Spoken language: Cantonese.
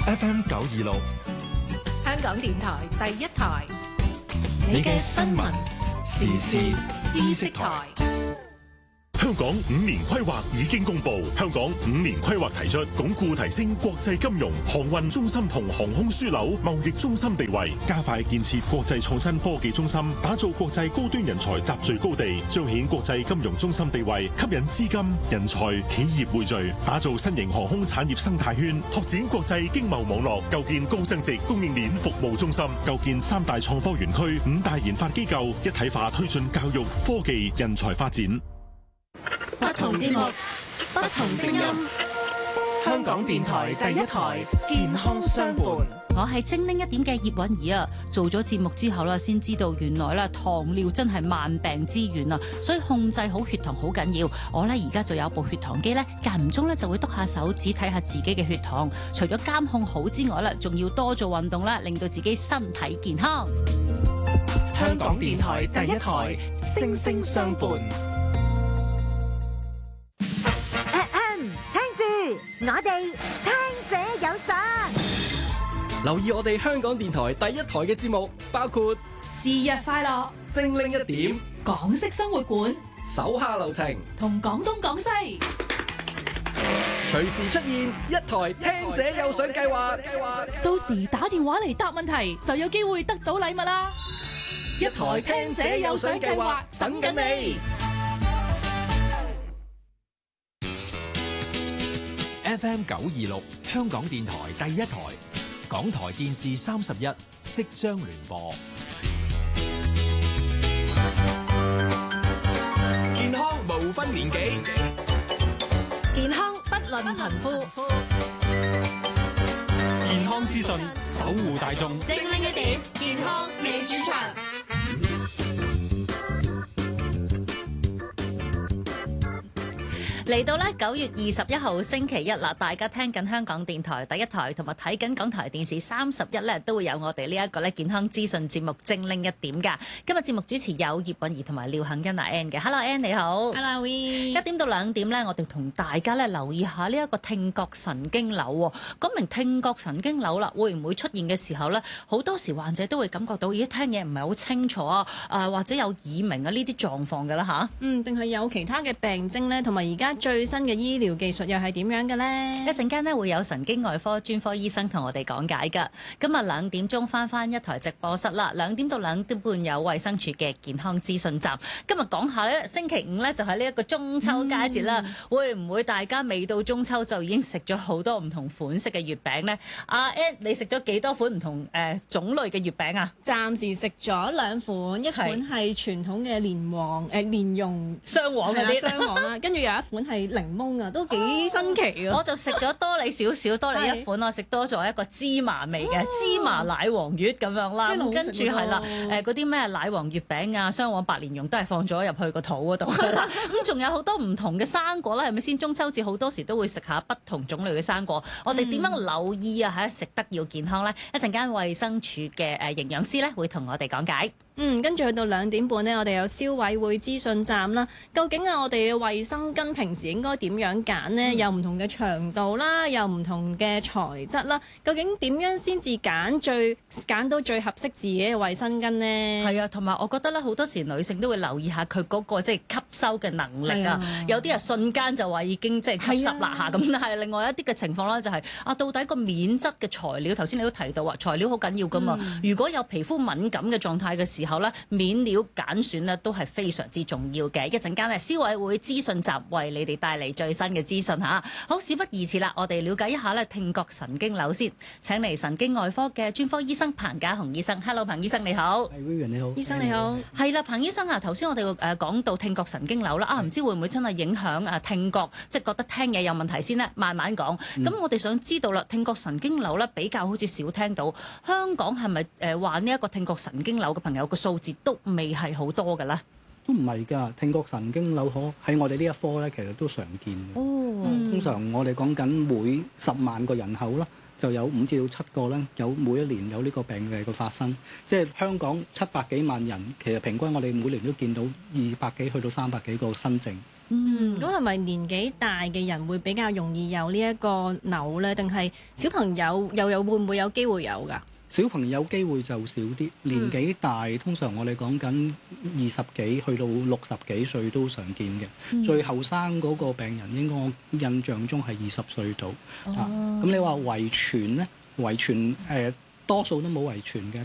FM 926， 香港電台第一台， 你嘅新聞時事知識台。 香港5年規劃已經公布，香港5年規劃提出鞏固提升國際金融、航運中心同航空樞紐貿易中心地位，加快建設國際創新科技中心，打造國際高端人才集聚高地，彰顯國際金融中心地位，吸引資金、人才、企業匯聚，打造新型航空產業生態圈，拓展國際經貿網絡，構建高增值供應鏈服務中心，構建3大創科園區、5大研發機構，一體化推進教育、科技、人才發展。 不同節目，不同聲音。香港電台第一台，健康相伴。 我係精靈一點嘅葉韻儀啊，做咗節目之後啦，先知道原來咧糖尿真係萬病之源啊，所以控制好血糖好緊要。我咧而家就有部血糖機咧，間唔中咧就會篤下手指睇下自己嘅血糖。除咗監控好之外咧，仲要多做運動啦，令到自己身體健康。 香港電台第一台，聲聲相伴。 我哋聽者有實， 留意我哋香港電台第一台嘅節目，包括是日快樂、 精靈一點、 港式生活館、 手下留情同廣東廣西， 隨時出現一台聽者有獎計劃。 到時打電話嚟答問題，就有機會得到禮物啦！ 一台聽者有獎計劃等緊你。 FM 926，香港電台第一台，港台電視31即將聯播。 健康無分年紀， 健康不論貧富， 健康資訊守護大眾。 精靈一點，健康你主場。 嚟到咧9月21號星期一啦，大家聽緊香港電台第一台同埋睇緊港台電視31咧，都會有我哋呢一個咧健康資訊節目精靈一點㗎。今日節目主持有葉韻儀同埋廖杏欣阿 Ann 嘅。Hello Ann 你好。 Hello We。 1點到2點咧，我哋同大家咧留意下呢一個聽覺神經瘤喎。講明聽覺神經瘤啦，會唔會出現嘅時候咧，好多時患者都會感覺到，咦聽嘢唔係好清楚啊，或者有耳鳴啊呢啲狀況㗎啦吓？ 定係有其他嘅病徵咧，同埋而家最新嘅醫療技術又係點樣嘅呢？ 一陣間咧會有神經外科專科醫生同我哋講解㗎。今日2點鐘翻一台直播室啦，2點到2點半有衛生署嘅健康資訊站。今日講下咧，星期5咧就係呢一個中秋佳節啦，會唔會大家未到中秋就已經食咗好多唔同款式嘅月餅呢？阿 Ed 你食咗幾多款唔同種類嘅月餅啊？ 暫時食咗2款，一款係傳統嘅蓮蓉雙黃嗰啲雙黃啦，跟住有一款係檸檬啊，都幾新奇啊！ 我就食咗多你少少，多你一款，我食多咗一個芝麻味嘅芝麻奶黃月咁樣啦。咁跟住係啦，嗰啲咩奶黃月餅啊、雙黃白蓮蓉都係放咗入去個肚嗰度㗎啦。咁仲有好多唔同嘅生果啦，係咪先？中秋節好多時都會食下不同種類嘅生果。我哋點樣留意啊？食得要健康咧？一陣間衛生署嘅營養師咧會同我哋講解。 跟住去到2點半呢，我哋有消委會資訊站啦。究竟我哋嘅衛生巾平時應該點樣揀呢？有唔同嘅長度啦，有唔同嘅材質啦。究竟點樣先至揀到最合適自己嘅衛生巾呢？ 係啊，同埋我覺得咧，好多時女性都會留意下佢嗰個即係吸收嘅能力啊。有啲人瞬間就話已經即係吸濕啦下咁，但係另外一啲嘅情況咧就係到底個棉質嘅材料，頭先你都提到話材料好緊要噶嘛。如果有皮膚敏感嘅狀態嘅時候咧，面料揀選咧都係非常之重要嘅。一陣間咧，消委會資訊站為你哋帶嚟最新嘅資訊嚇。好，事不宜遲啦，我哋了解一下咧聽覺神經瘤先。請嚟神經外科嘅專科醫生彭家雄醫生。Hello， 彭醫生你好。 係 Vivian 你好。 醫生你好。 係啦，彭醫生啊，頭先我哋講到聽覺神經瘤啦，唔知會唔會真係影響聽覺，即係覺得聽嘢有問題先呢？慢慢講。咁我哋想知道啦，聽覺神經瘤咧比較好似少聽到，香港係咪患呢一個聽覺神經瘤嘅朋友個數字都未係好多㗎啦？ 都唔係㗎，聽覺神經瘤喺我哋呢一科咧，其實都常見嘅。通常我哋講緊每10萬個人口啦，就有5至7個咧，每一年有呢個病嘅發生。即係香港700幾萬人，其實平均我哋每年都見到200幾去到300幾個新症。 咁係咪年紀大嘅人會比較容易有呢一個瘤呢？定係小朋友又會唔會有機會有㗎？ 小朋友機會就少啲，年紀大通常我哋講緊20幾去到60幾歲都常見嘅。最後生嗰個病人應該我印象中係20歲到。咁你話遺傳呢？遺傳多數都冇遺傳嘅，